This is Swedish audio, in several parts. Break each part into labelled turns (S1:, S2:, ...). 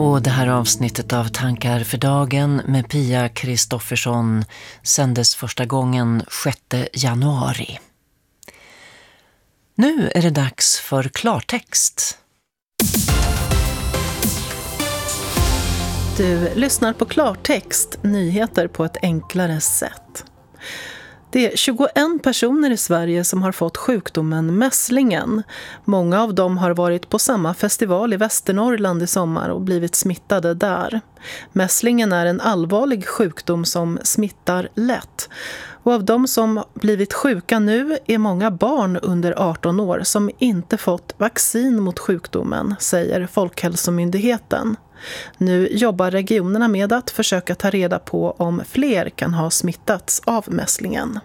S1: Och det här avsnittet av Tankar för dagen med Pia Kristoffersson sändes första gången 6 januari. Nu är det dags för klartext.
S2: Du lyssnar på klartext, nyheter på ett enklare sätt. Det är 21 personer i Sverige som har fått sjukdomen mässlingen. Många av dem har varit på samma festival i Västernorrland i sommar och blivit smittade där. Mässlingen är en allvarlig sjukdom som smittar lätt. Och av de som blivit sjuka nu är många barn under 18 år som inte fått vaccin mot sjukdomen, säger Folkhälsomyndigheten. Nu jobbar regionerna med att försöka ta reda på om fler kan ha smittats av mässlingen.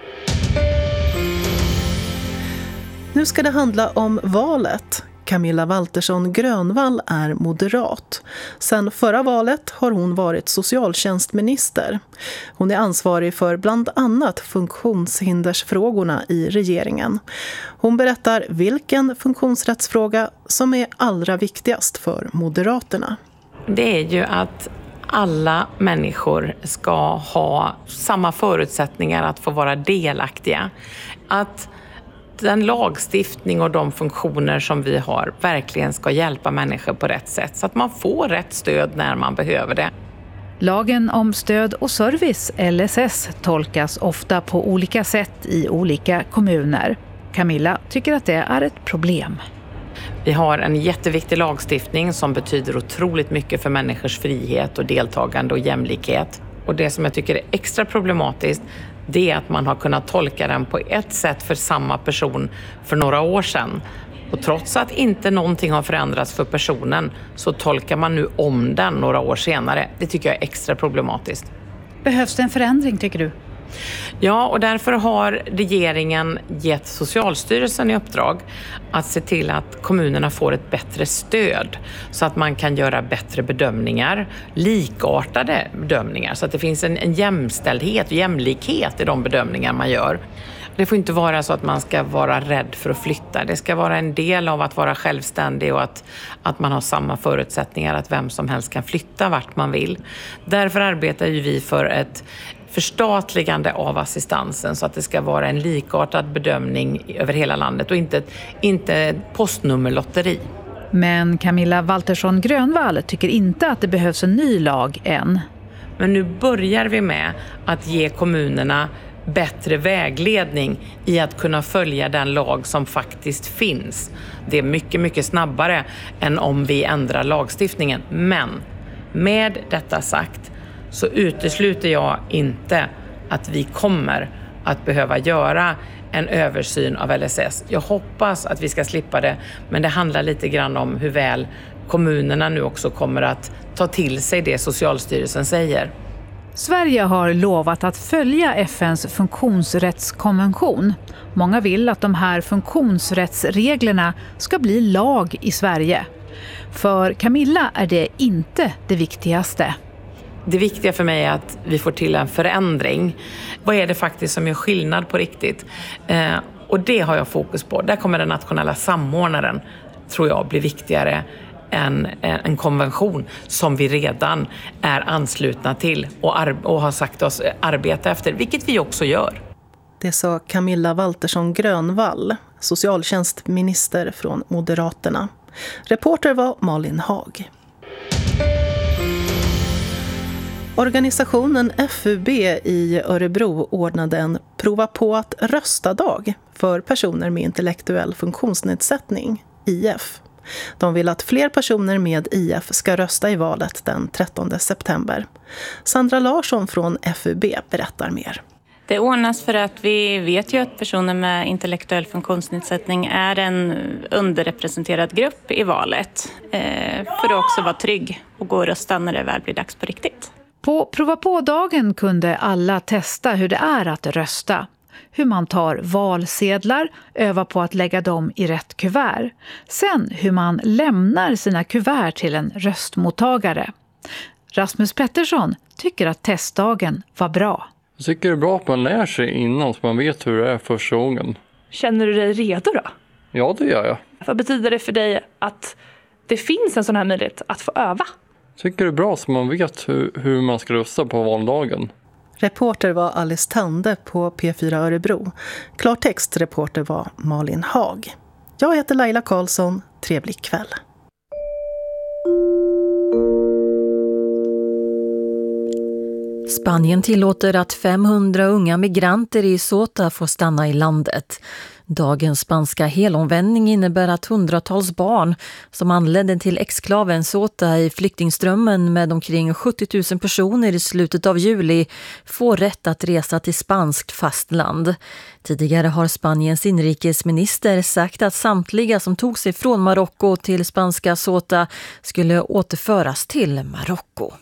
S2: Nu ska det handla om valet. Camilla Waltersson Grönvall är moderat. Sen förra valet har hon varit socialtjänstminister. Hon är ansvarig för bland annat funktionshindersfrågorna i regeringen. Hon berättar vilken funktionsrättsfråga som är allra viktigast för Moderaterna.
S3: Det är ju att alla människor ska ha samma förutsättningar att få vara delaktiga. Att den lagstiftning och de funktioner som vi har verkligen ska hjälpa människor på rätt sätt så att man får rätt stöd när man behöver det.
S4: Lagen om stöd och service, LSS, tolkas ofta på olika sätt i olika kommuner. Camilla tycker att det är ett problem.
S3: Vi har en jätteviktig lagstiftning som betyder otroligt mycket för människors frihet och deltagande och jämlikhet. Och det som jag tycker är extra problematiskt, det är att man har kunnat tolka den på ett sätt för samma person för några år sedan. Och trots att inte någonting har förändrats för personen så tolkar man nu om den några år senare. Det tycker jag är extra problematiskt.
S4: Behövs det en förändring tycker du?
S3: Ja, och därför har regeringen gett Socialstyrelsen i uppdrag att se till att kommunerna får ett bättre stöd så att man kan göra bättre bedömningar, likartade bedömningar så att det finns en jämställdhet och jämlikhet i de bedömningar man gör. Det får inte vara så att man ska vara rädd för att flytta. Det ska vara en del av att vara självständig och att man har samma förutsättningar att vem som helst kan flytta vart man vill. Därför arbetar ju vi för ett förstatligande av assistansen så att det ska vara en likartad bedömning över hela landet och inte postnummerlotteri.
S4: Men Camilla Waltersson Grönvall tycker inte att det behövs en ny lag än.
S3: Men nu börjar vi med att ge kommunerna bättre vägledning i att kunna följa den lag som faktiskt finns. Det är mycket, mycket snabbare än om vi ändrar lagstiftningen. Men med detta sagt så utesluter jag inte att vi kommer att behöva göra en översyn av LSS. Jag hoppas att vi ska slippa det, men det handlar lite grann om hur väl kommunerna nu också kommer att ta till sig det Socialstyrelsen säger.
S4: Sverige har lovat att följa FN:s funktionsrättskonvention. Många vill att de här funktionsrättsreglerna ska bli lag i Sverige. För Camilla är det inte det viktigaste.
S3: Det viktiga för mig är att vi får till en förändring. Vad är det faktiskt som gör skillnad på riktigt? Och det har jag fokus på. Där kommer den nationella samordnaren, tror jag, bli viktigare än en konvention som vi redan är anslutna till och har sagt oss arbeta efter, vilket vi också gör.
S2: Det sa Camilla Waltersson Grönvall, socialtjänstminister från Moderaterna. Reporter var Malin Hag. Organisationen FUB i Örebro ordnade en prova på att rösta-dag för personer med intellektuell funktionsnedsättning, IF. De vill att fler personer med IF ska rösta i valet den 13 september. Sandra Larsson från FUB berättar mer.
S5: Det ordnas för att vi vet ju att personer med intellektuell funktionsnedsättning är en underrepresenterad grupp i valet. För att också vara trygg och gå och rösta när det väl blir dags på riktigt.
S4: På prova på-dagen kunde alla testa hur det är att rösta. Hur man tar valsedlar, övar på att lägga dem i rätt kuvert. Sen hur man lämnar sina kuvert till en röstmottagare. Rasmus Pettersson tycker att testdagen var bra.
S6: Jag tycker det är bra att man lär sig innan så man vet hur det är första gången.
S7: Känner du dig redo då?
S6: Ja, det gör jag.
S7: Vad betyder det för dig att det finns en sån här möjlighet att få öva?
S6: Tycker det är bra så man vet hur man ska rösta på valdagen.
S2: Reporter var Alice Tande på P4 Örebro. Klartextreporter var Malin Hag. Jag heter Laila Karlsson. Trevlig kväll.
S1: Spanien tillåter att 500 unga migranter i Ceuta får stanna i landet. Dagens spanska helomvändning innebär att hundratals barn som anlände till exklaven Ceuta i flyktingströmmen med omkring 70 000 personer i slutet av juli får rätt att resa till spanskt fastland. Tidigare har Spaniens inrikesminister sagt att samtliga som tog sig från Marocko till spanska Ceuta skulle återföras till Marocko.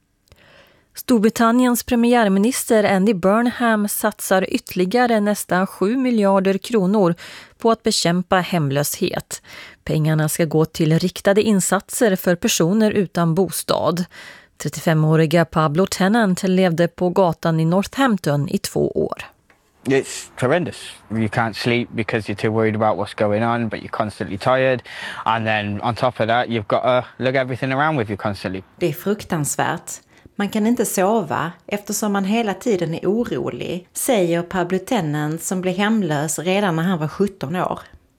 S1: Storbritanniens premiärminister Andy Burnham satsar ytterligare nästan 7 miljarder kronor på att bekämpa hemlöshet. Pengarna ska gå till riktade insatser för personer utan bostad. 35-åriga Pablo Tennant levde på gatan i Northampton i 2 år.
S8: It's horrendous. You can't sleep because you're too worried about what's going on, but you're constantly tired. And then on top of that, you've got to look everything around with you constantly.
S9: Det är fruktansvärt. Man kan inte sova eftersom man hela tiden är orolig, säger Pablo Tennant som blev hemlös redan när han var 17 år.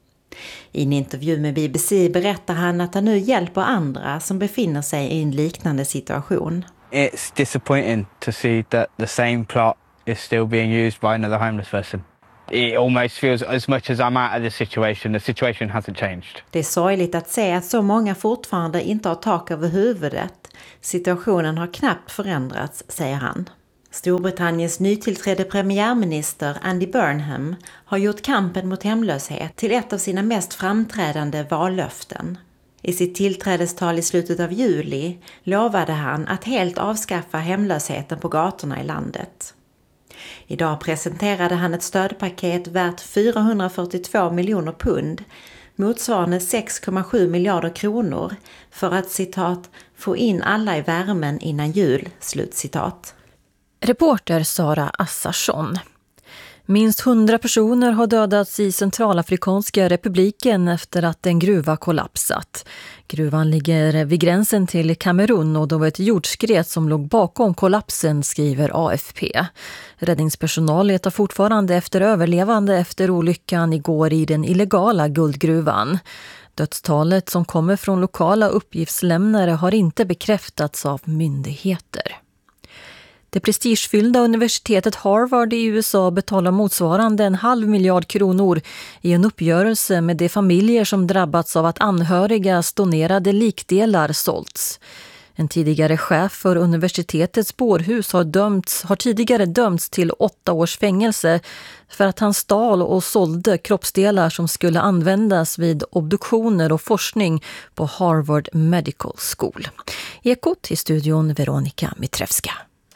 S9: I en intervju med BBC berättar han att han nu hjälper andra som befinner sig i en liknande situation.
S8: It's disappointing to see that the same plot is still being used by another homeless person. It almost feels as much as I'm out of the situation hasn't changed.
S9: Det är sorgligt att se att så många fortfarande inte har tak över huvudet. Situationen har knappt förändrats, säger han. Storbritanniens nytillträdde premiärminister Andy Burnham har gjort kampen mot hemlöshet till ett av sina mest framträdande vallöften. I sitt tillträdestal i slutet av juli lovade han att helt avskaffa hemlösheten på gatorna i landet. Idag presenterade han ett stödpaket värt 442 miljoner pund, motsvarande 6,7 miljarder kronor, för att, citat, få in alla i värmen innan jul, slutcitat.
S1: Reporter Sara Assarsson. Minst 100 personer har dödats i Centralafrikanska republiken efter att en gruva kollapsat. Gruvan ligger vid gränsen till Kamerun och det var ett jordskred som låg bakom kollapsen, skriver AFP. Räddningspersonal letar fortfarande efter överlevande efter olyckan igår i den illegala guldgruvan. Dödstalet som kommer från lokala uppgiftslämnare har inte bekräftats av myndigheter. Det prestigefyllda universitetet Harvard i USA betalar motsvarande 1,5 miljard kronor i en uppgörelse med de familjer som drabbats av att anhörigas donerade likdelar sålts. En tidigare chef för universitetets spårhus har tidigare dömts till 8 års fängelse för att han stal och sålde kroppsdelar som skulle användas vid obduktioner och forskning på Harvard Medical School. Ekot i studion Veronica Mitrevska.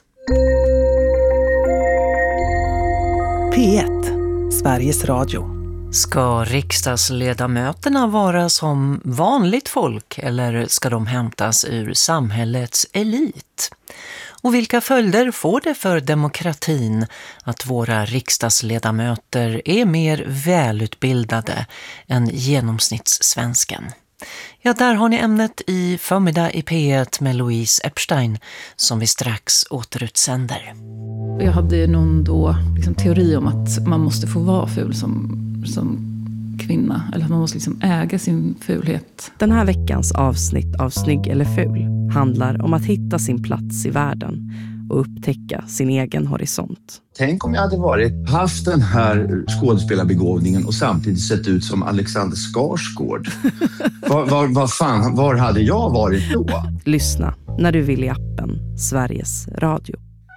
S2: P1, Sveriges Radio.
S1: Ska riksdagsledamöterna vara som vanligt folk eller ska de hämtas ur samhällets elit? Och vilka följder får det för demokratin att våra riksdagsledamöter är mer välutbildade än genomsnittssvensken? Ja, där har ni ämnet i Förmiddag i P1 med Louise Epstein som vi strax återutsänder.
S10: Jag hade någon då teori om att man måste få vara ful som kvinna. Eller att man måste äga sin fulhet.
S11: Den här veckans avsnitt av Snygg eller ful handlar om att hitta sin plats i världen och upptäcka sin egen horisont.
S12: Tänk om jag hade haft den här skådespelarbegåvningen och samtidigt sett ut som Alexander Skarsgård. Var hade jag varit då?
S11: Lyssna när du vill i appen Sveriges Radio.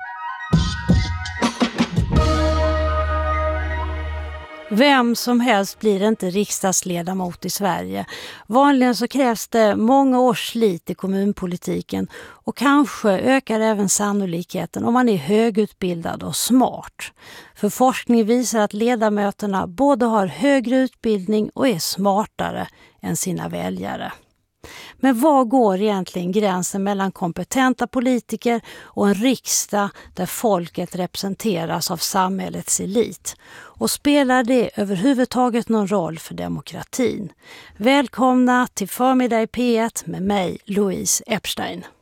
S13: Vem som helst blir inte riksdagsledamot i Sverige. Vanligen så krävs det många års slit i kommunpolitiken och kanske ökar även sannolikheten om man är högutbildad och smart. För forskning visar att ledamöterna både har högre utbildning och är smartare än sina väljare. Men var går egentligen gränsen mellan kompetenta politiker och en riksdag där folket representeras av samhällets elit? Och spelar det överhuvudtaget någon roll för demokratin? Välkomna till Förmiddag i P1 med mig, Louise Epstein.